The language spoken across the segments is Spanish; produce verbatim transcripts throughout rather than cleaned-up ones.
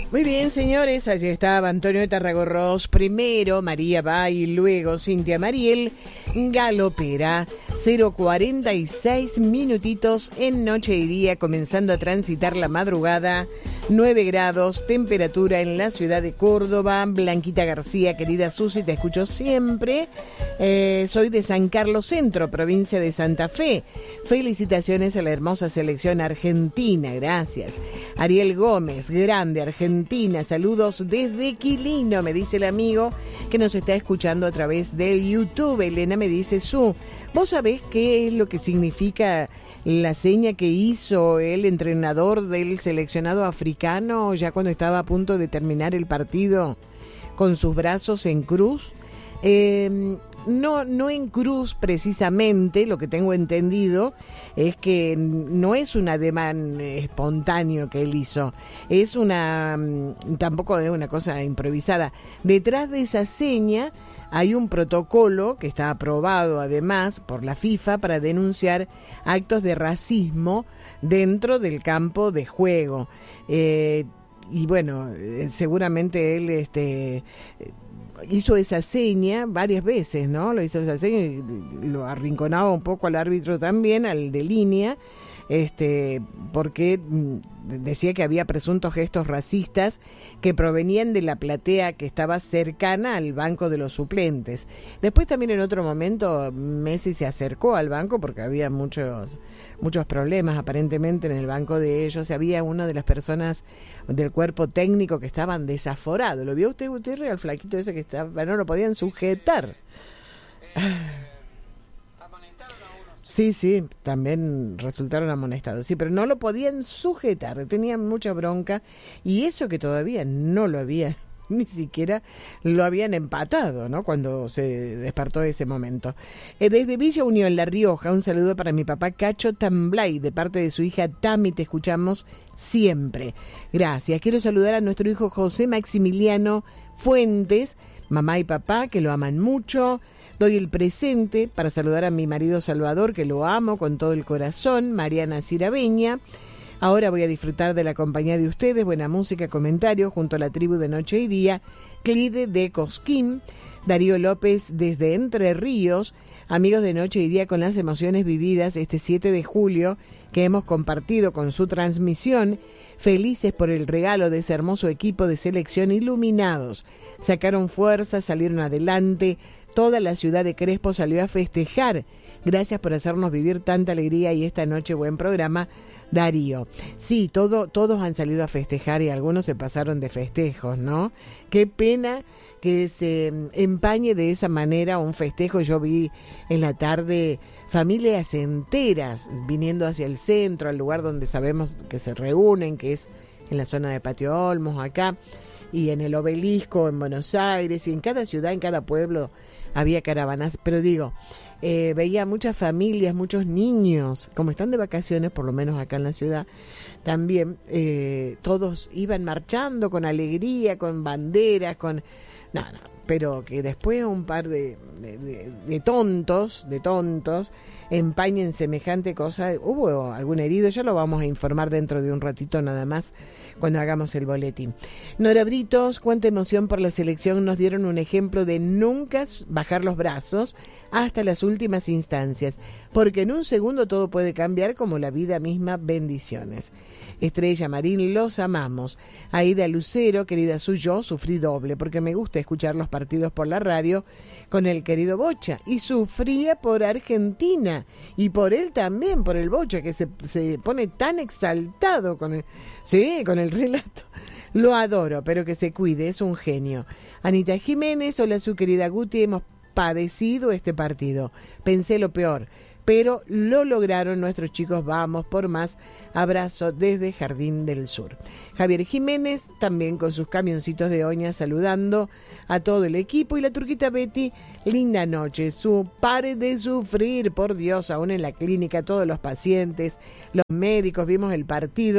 Muy bien, señores, allí estaba Antonio de Tarragorros, primero María Bay, luego Cintia Mariel, Galopera, cero cuarenta y seis minutitos en noche y día, comenzando a transitar la madrugada, nueve grados, temperatura en la ciudad de Córdoba. Blanquita García, querida Susi, te escucho siempre, eh, soy de San Carlos Centro, provincia de Santa Fe. Felicitaciones a la hermosa selección argentina, gracias. Ariel Gómez, grande Argentina. Argentina, saludos desde Quilino, me dice el amigo que nos está escuchando a través del YouTube. Elena me dice, Su, ¿vos sabés qué es lo que significa la seña que hizo el entrenador del seleccionado africano ya cuando estaba a punto de terminar el partido con sus brazos en cruz? Eh, no, no en cruz precisamente, lo que tengo entendido es que no es un ademán espontáneo que él hizo, es una, tampoco es una cosa improvisada. Detrás de esa seña hay un protocolo que está aprobado además por la FIFA para denunciar actos de racismo dentro del campo de juego. Eh, y bueno, seguramente él este hizo esa seña varias veces, ¿no? Lo hizo esa seña y lo arrinconaba un poco al árbitro también, al de línea, este, porque decía que había presuntos gestos racistas que provenían de la platea que estaba cercana al banco de los suplentes. Después también en otro momento Messi se acercó al banco porque había muchos muchos problemas aparentemente en el banco de ellos. Había una de las personas del cuerpo técnico que estaban desaforados. ¿Lo vio usted, Gutiérrez, al flaquito ese que estaba, no lo podían sujetar? Sí, sí, también resultaron amonestados. Sí, pero no lo podían sujetar, tenían mucha bronca. Y eso que todavía no lo había, ni siquiera lo habían empatado, ¿no? Cuando se despertó ese momento. Eh, desde Villa Unión, La Rioja, un saludo para mi papá Cacho Tamblay, de parte de su hija Tami, te escuchamos siempre. Gracias. Quiero saludar a nuestro hijo José Maximiliano Fuentes, mamá y papá, que lo aman mucho. Doy el presente para saludar a mi marido Salvador, que lo amo con todo el corazón, Mariana Cirabeña. Ahora voy a disfrutar de la compañía de ustedes, buena música, comentarios, junto a la tribu de Noche y Día, Clide de Cosquín, Darío López desde Entre Ríos, amigos de Noche y Día con las emociones vividas este siete de julio, que hemos compartido con su transmisión, felices por el regalo de ese hermoso equipo de selección iluminados. Sacaron fuerza, salieron adelante. Toda la ciudad de Crespo salió a festejar. Gracias por hacernos vivir tanta alegría y esta noche buen programa, Darío. Sí, todo, todos han salido a festejar y algunos se pasaron de festejos, ¿no? Qué pena que se empañe de esa manera un festejo. Yo vi en la tarde familias enteras viniendo hacia el centro, al lugar donde sabemos que se reúnen, que es en la zona de Patio Olmos, acá, y en el Obelisco, en Buenos Aires, y en cada ciudad, en cada pueblo había caravanas, pero digo, eh, veía muchas familias, muchos niños, como están de vacaciones, por lo menos acá en la ciudad, también eh, todos iban marchando con alegría, con banderas, con... No, no, pero que después un par de, de, de, de tontos, de tontos, empañen semejante cosa. Hubo algún herido, ya lo vamos a informar dentro de un ratito nada más, cuando hagamos el boletín. Nora Britos, cuánta emoción por la selección, nos dieron un ejemplo de nunca bajar los brazos hasta las últimas instancias, porque en un segundo todo puede cambiar como la vida misma. Bendiciones. Estrella Marín, los amamos. Aida Lucero, querida Su, yo sufrí doble porque me gusta escuchar los partidos por la radio con el querido Bocha y sufría por Argentina y por él también, por el Bocha, que se, se pone tan exaltado con el, sí, con el relato. Lo adoro, pero que se cuide, es un genio. Anita Jiménez, hola Su, querida Guti, hemos padecido este partido. Pensé lo peor, pero lo lograron nuestros chicos, vamos por más. Abrazo desde Jardín del Sur. Javier Jiménez, también con sus camioncitos de Oña, saludando a todo el equipo. Y la turquita Betty, linda noche, Su, pare de sufrir, por Dios, aún en la clínica, todos los pacientes, los médicos, vimos el partido,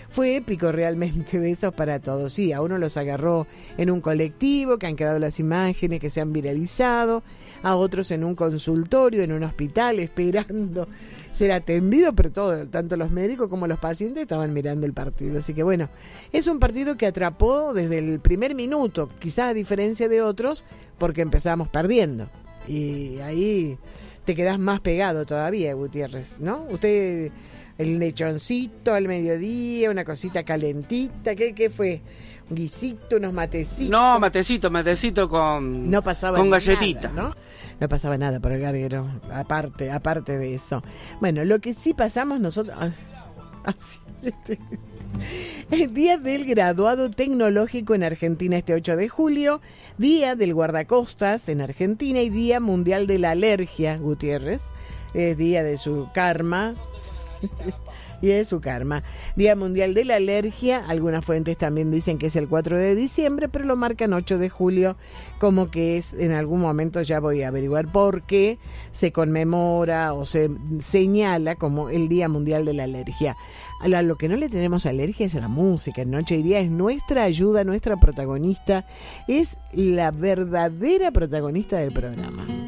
Fue épico realmente, besos para todos. Sí, a uno los agarró en un colectivo, que han quedado las imágenes que se han viralizado, a otros en un consultorio, en un hospital, esperando ser atendido, pero todo, tanto los médicos como los pacientes estaban mirando el partido. Así que bueno, es un partido que atrapó desde el primer minuto, quizás a diferencia de otros, porque empezamos perdiendo. Y ahí te quedás más pegado todavía, Gutiérrez, ¿no? Usted, el lechoncito al mediodía, una cosita calentita, ¿qué, qué fue? Un guisito, unos matecitos. No, matecito, matecito con, no pasaba con galletita. Nada, ¿no? No pasaba nada por el garguero, aparte, aparte de eso. Bueno, lo que sí pasamos nosotros... Así, este, el día del graduado tecnológico en Argentina este ocho de julio, día del guardacostas en Argentina y día mundial de la alergia, Gutiérrez, es día de su karma y de su karma. Día mundial de la alergia, algunas fuentes también dicen que es el cuatro de diciembre, pero lo marcan ocho de julio, como que es, en algún momento ya voy a averiguar por qué se conmemora o se señala como el Día Mundial de la Alergia. A lo que no le tenemos alergia es a la música. Noche y Día es nuestra ayuda, nuestra protagonista, es la verdadera protagonista del programa.